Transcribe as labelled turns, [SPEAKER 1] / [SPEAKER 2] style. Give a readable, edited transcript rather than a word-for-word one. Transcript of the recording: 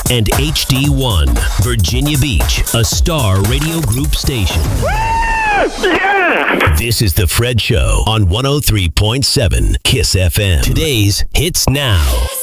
[SPEAKER 1] and HD1, Virginia Beach, a Star Radio Group station.
[SPEAKER 2] Yeah!
[SPEAKER 1] This is The Fred Show on 103.7 KISS FM. Today's Hits Now.